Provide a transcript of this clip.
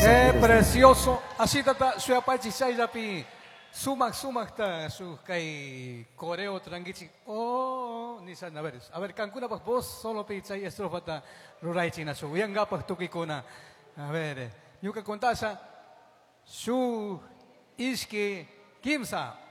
precioso. Así tata suya pachi say rapi sumak ta su kay coreo trangichi. Oh, ni san a ver Cancuna pues vos solo pizza y estrofa ta rurai china su. Yang gapas tuki kuna. A ver, yuka contasa su iski kimsa.